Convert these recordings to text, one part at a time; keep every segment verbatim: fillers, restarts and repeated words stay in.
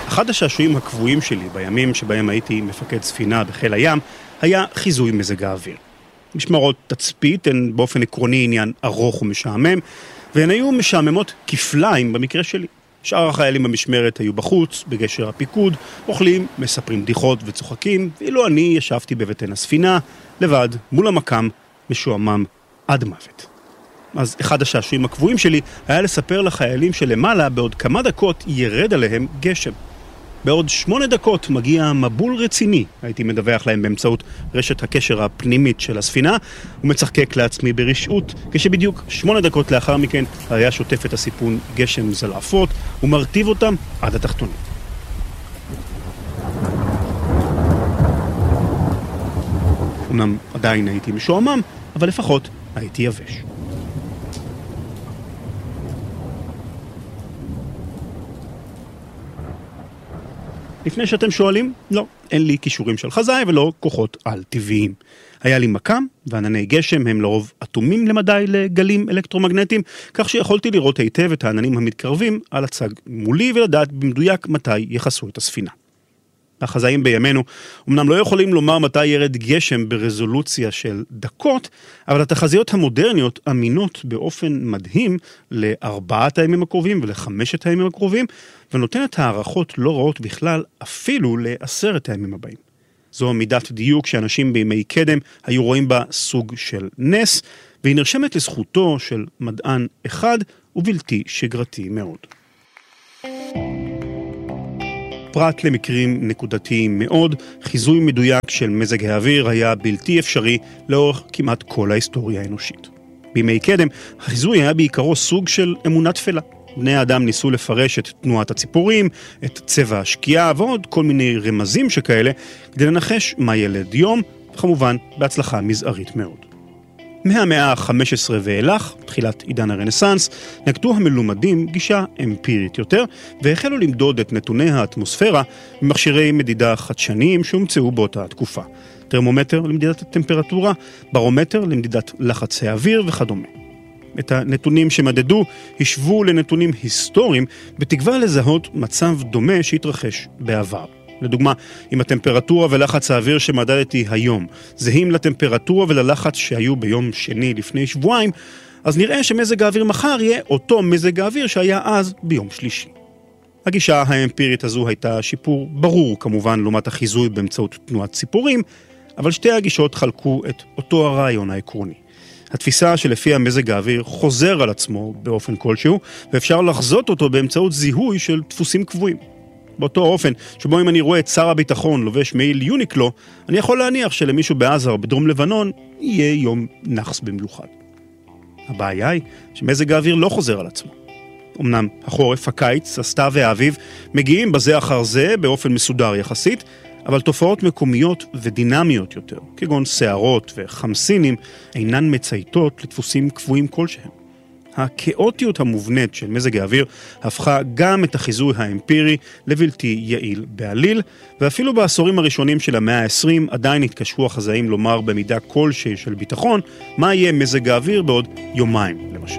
אחד השעשועים הקבועים שלי בימים שבהם הייתי מפקד ספינה בחיל הים היה חיזוי מזג האוויר. משמרות תצפית הן באופן עקרוני עניין ארוך ומשעמם, והן היו משעממות כפליים במקרה שלי. שאר החיילים במשמרת היו בחוץ, בגשר הפיקוד, אוכלים, מספרים בדיחות וצוחקים, ואילו אני ישבתי בבטן הספינה, לבד, מול המקם, משועמם עד מוות. אז אחד השעשועים הקבועים שלי היה לספר לחיילים שלמעלה בעוד כמה דקות ירד עליהם גשם. בעוד שמונה דקות מגיע מבול רציני, הייתי מדווח להם באמצעות רשת הקשר הפנימית של הספינה, ומצחקק לעצמי ברשעות, כשבדיוק שמונה דקות לאחר מכן היה שוטף את הסיפון גשם זלעפות, ומרטיב אותם עד התחתונים. אמנם עדיין הייתי משועמם, אבל לפחות הייתי יבש. לפני שאתם שואלים, לא, אין לי כישורים של חזאי ולא כוחות על טבעיים. היה לי מקם, וענני גשם הם לרוב אטומים למדי לגלים אלקטרומגנטיים, כך שיכולתי לראות היטב את העננים המתקרבים על הצג מולי ולדעת במדויק מתי יחסו את הספינה. החזאים בימינו אמנם לא יכולים לומר מתי ירד גשם ברזולוציה של דקות, אבל התחזיות המודרניות אמינות באופן מדהים לארבעת הימים הקרובים ולחמשת הימים הקרובים, ונותנת הערכות לא רעות בכלל אפילו לעשרת הימים הבאים. זו מידת דיוק שאנשים בימי קדם היו רואים בה סוג של נס, והיא נרשמת לזכותו של מדען אחד ובלתי שגרתי מאוד. פרט למקרים נקודתיים מאוד, חיזוי מדויק של מזג האוויר היה בלתי אפשרי לאורך כמעט כל ההיסטוריה האנושית. בימי קדם, החיזוי היה בעיקרו סוג של אמונה תפלה. בני האדם ניסו לפרש את תנועת הציפורים, את צבע השקיעה ועוד כל מיני רמזים שכאלה, כדי לנחש מה ילד יום, וכמובן בהצלחה מזערית מאוד. מהמאה ה-חמש עשרה ואילך, תחילת עידן הרנסנס, נקטו המלומדים גישה אמפירית יותר, והחלו למדוד את נתוני האטמוספירה במכשירי מדידה חדשניים שהומצאו באותה תקופה. טרמומטר למדידת הטמפרטורה, ברומטר למדידת לחץ האוויר וכדומה. את הנתונים שמדדו השוו לנתונים היסטוריים, בתקווה לזהות מצב דומה שהתרחש בעבר. לדוגמה, אם הטמפרטורה ולחץ האוויר שמדדתי היום זהים לטמפרטורה וללחץ שהיו ביום שני לפני שבועיים, אז נראה שמזג האוויר מחר יהיה אותו מזג האוויר שהיה אז ביום שלישי. הגישה האמפירית הזו הייתה שיפור ברור כמובן לעומת החיזוי באמצעות תנועת ציפורים, אבל שתי הגישות חלקו את אותו הרעיון העקרוני. התפיסה שלפיה מזג האוויר חוזר על עצמו באופן כלשהו, ואפשר לחזות אותו באמצעות זיהוי של דפוסים קבועים. באותו אופן, שבו אם אני רואה את שר הביטחון לובש מעיל יוניקלו, אני יכול להניח שלמישהו בעזה או בדרום לבנון יהיה יום נחס במיוחד. הבעיה היא שמזג האוויר לא חוזר על עצמו. אמנם החורף, הקיץ, הסתיו והאביב מגיעים בזה אחר זה באופן מסודר יחסית, אבל תופעות מקומיות ודינמיות יותר, כגון שערות וחמסינים, אינן מצייתות לדפוסים קבועים כלשהם. הכאוטיות המובנית של מזג האוויר הפכה גם את החיזוי האמפירי לבלתי יעיל בעליל, ואפילו בעשורים הראשונים של המאה ה-עשרים עדיין התקשרו החזאים לומר במידה כלשהי של ביטחון מה יהיה מזג האוויר בעוד יומיים למשל.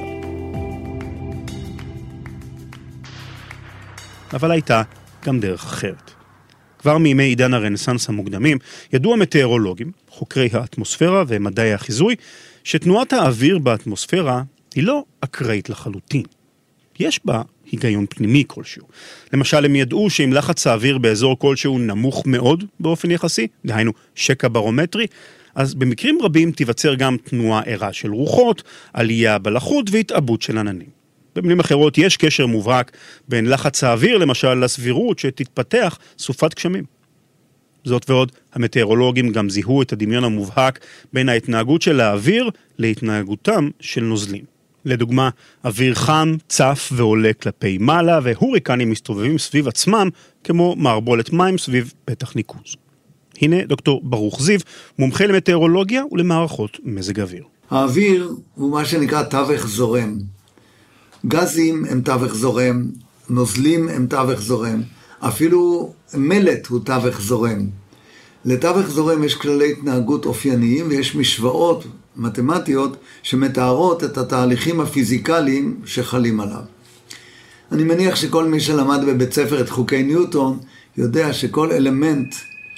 אבל הייתה גם דרך אחרת. כבר מימי עידן הרנסנס המוקדמים ידעו המטאורולוגים, חוקרי האטמוספירה ומדעי החיזוי, שתנועת האוויר באטמוספירה היא לא אקראית לחלוטין. יש בה היגיון פנימי כלשהו. למשל, הם ידעו שאם לחץ האוויר באזור כלשהו נמוך מאוד באופן יחסי, דהיינו שקע ברומטרי, אז במקרים רבים תיווצר גם תנועה ערה של רוחות, עלייה בלחות והתאבות של עננים. במילים אחרות, יש קשר מובהק בין לחץ האוויר, למשל, לסבירות שתתפתח סופת גשמים. זאת ועוד, המטאורולוגים גם זיהו את הדמיון המובהק בין ההתנהגות של האוויר להתנהגותם של נוזלים. לדוגמה, אוויר חם, צף ועולה כלפי מעלה, והוריקנים מסתובבים סביב עצמם כמו מערבולת מים סביב פתח ניקוז. הנה דוקטור ברוך זיו, מומחה למטאורולוגיה ולמערכות מזג אוויר. האוויר הוא מה שנקרא תווך זורם. גזים הם תווך זורם, נוזלים הם תווך זורם, אפילו מלט הוא תווך זורם. לתווך זורם יש כללי התנהגות אופייניים ויש משוואות מתמטיות שמתארות את התהליכים הפיזיקליים שחלים עליו. אני מניח שכל מי שלמד בבית ספר את חוקי ניוטון, יודע שכל אלמנט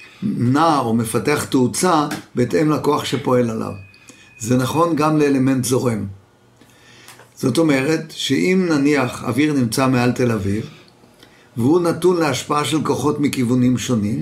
נע או מפתח תאוצה בהתאם לכוח שפועל עליו. זה נכון גם לאלמנט זורם. זאת אומרת שאם נניח אוויר נמצא מעל תל אביב, והוא נתון להשפעה של כוחות מכיוונים שונים,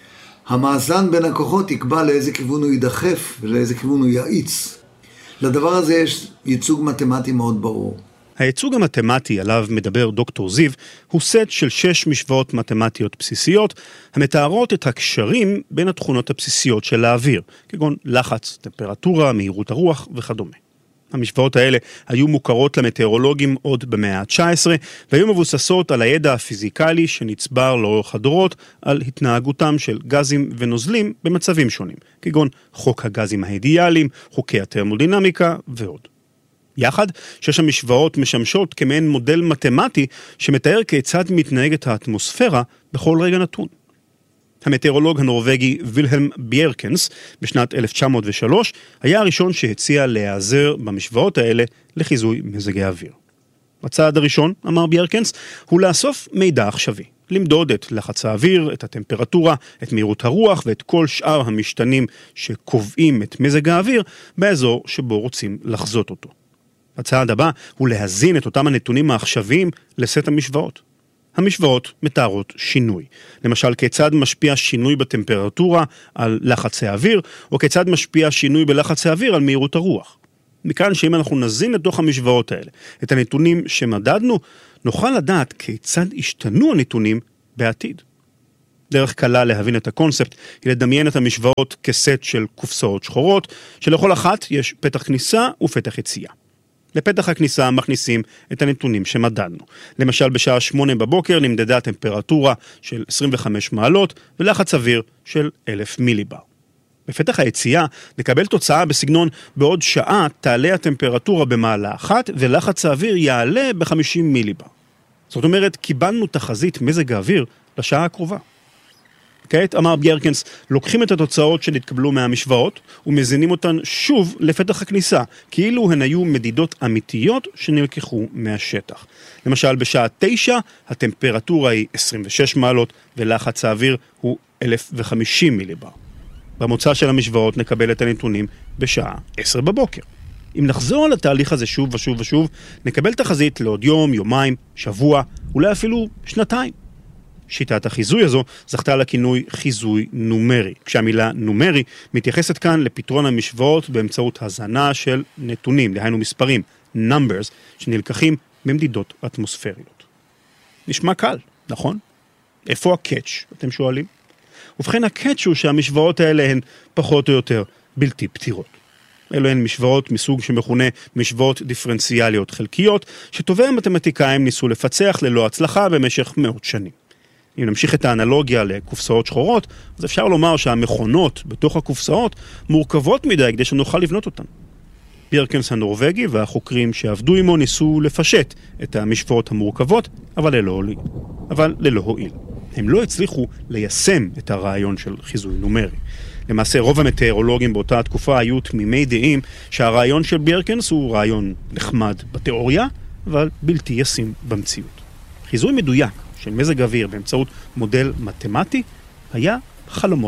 המאזן בין הכוחות יקבע לאיזה כיוון הוא ידחף ולאיזה כיוון הוא יאיץ. לדבר הזה יש ייצוג מתמטי מאוד ברור. הייצוג המתמטי עליו מדבר דוקטור זיו הוא סט של שש משוואות מתמטיות בסיסיות המתארות את הקשרים בין התכונות הבסיסיות של האוויר, כגון לחץ, טמפרטורה, מהירות הרוח וכדומה. המשוואות האלה היו מוכרות למטאורולוגים עוד במאה ה-תשע עשרה, והיו מבוססות על הידע הפיזיקלי שנצבר לאורך הדורות על התנהגותם של גזים ונוזלים במצבים שונים, כגון חוק הגזים האידיאליים, חוקי התרמודינמיקה ועוד. יחד, שש המשוואות משמשות כמעין מודל מתמטי שמתאר כיצד מתנהגת האטמוספירה בכל רגע נתון. המטאורולוג הנורווגי וילהלם בירקנס בשנת אלף תשע מאות ושלוש היה הראשון שהציע להיעזר במשוואות האלה לחיזוי מזג האוויר. הצעד הראשון, אמר בירקנס, הוא לאסוף מידע עכשווי, למדוד את לחץ האוויר, את הטמפרטורה, את מהירות הרוח ואת כל שאר המשתנים שקובעים את מזג האוויר באזור שבו רוצים לחזות אותו. הצעד הבא הוא להזין את אותם הנתונים העכשוויים לסט המשוואות. המשוואות מתארות שינוי. למשל, כיצד משפיע שינוי בטמפרטורה על לחץ האוויר, או כיצד משפיע שינוי בלחץ האוויר על מהירות הרוח. מכאן שאם אנחנו נזין לתוך המשוואות האלה את הנתונים שמדדנו, נוכל לדעת כיצד השתנו הנתונים בעתיד. דרך קלה להבין את הקונספט היא לדמיין את המשוואות כסט של קופסאות שחורות, שלכל אחת יש פתח כניסה ופתח יציאה. לפתח הכניסה מכניסים את הנתונים שמדדנו. למשל, בשעה שמונה בבוקר נמדדה הטמפרטורה של עשרים וחמש מעלות ולחץ אוויר של אלף מיליבר. בפתח היציאה נקבל תוצאה בסגנון בעוד שעה תעלה הטמפרטורה במעלה אחת ולחץ האוויר יעלה ב-חמישים מיליבר. זאת אומרת, קיבלנו תחזית מזג האוויר לשעה הקרובה. כעת, אמר בירקנס, לוקחים את התוצאות שנתקבלו מהמשוואות ומזינים אותן שוב לפתח הכניסה, כאילו הן היו מדידות אמיתיות שנלקחו מהשטח. למשל, בשעה תשע הטמפרטורה היא עשרים ושש מעלות ולחץ האוויר הוא אלף וחמישים מיליבר. במוצא של המשוואות נקבל את הנתונים בשעה עשר בבוקר. אם נחזור על התהליך הזה שוב ושוב ושוב, נקבל תחזית לעוד יום, יומיים, שבוע, אולי אפילו שנתיים. שיטת החיזוי הזו זכתה לכינוי חיזוי נומרי, כשהמילה נומרי מתייחסת כאן לפתרון המשוואות באמצעות הזנה של נתונים, דהיינו מספרים, numbers, שנלקחים במדידות אטמוספריות. נשמע קל, נכון? איפה הקאץ', אתם שואלים? ובכן, הקאץ' הוא שהמשוואות האלה הן פחות או יותר בלתי פתירות. אלו הן משוואות מסוג שמכונה משוואות דיפרנציאליות חלקיות, שטובי המתמטיקאים ניסו לפצח ללא הצלחה במשך מאות שנים. אם נמשיך את האנלוגיה לקופסאות שחורות, אז אפשר לומר שהמכונות בתוך הקופסאות מורכבות מדי כדי שנוכל לבנות אותן. בירקנס הנורווגי והחוקרים שעבדו עמו ניסו לפשט את המשוואות המורכבות, אבל ללא הועיל. אבל ללא הועיל. הם לא הצליחו ליישם את הרעיון של חיזוי נומרי. למעשה, רוב המטאורולוגים באותה התקופה היו תמימי דעים שהרעיון של בירקנס הוא רעיון נחמד בתיאוריה, אבל בלתי ישים במציאות. חיזוי מדויק של מזג אוויר באמצעות מודל מתמטי היה חלומות